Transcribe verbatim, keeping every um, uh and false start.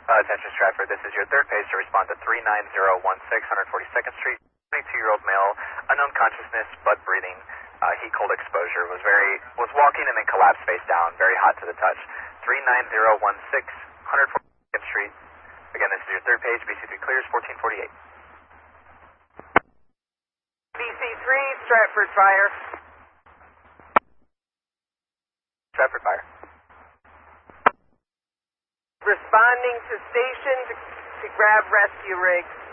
Uh, attention Stratford, this is your third page to respond to three nine zero one six, one forty-second Street, twenty-two-year-old male, unknown consciousness, blood breathing, uh, heat cold exposure, was very, was walking and then collapsed face down, very hot to the touch. three nine zero one six, one forty-second Street. Again, this is your third page, B C three clears, fourteen forty-eight. B C three, Stratford fire. Stratford fire. Responding to station to, to grab rescue rig.